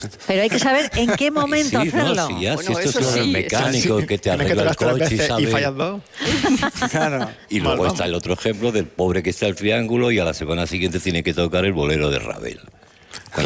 Pero hay que saber en qué momento hacerlo. No, si ya, Bueno, si esto eso es el sí, mecánico que te Tienes que arregla el tocar 3 coche y veces sabe. y fallas 2. Claro. Y luego Mal está el vamos. otro ejemplo del pobre que está al triángulo y a la semana siguiente tiene que tocar el bolero de Ravel.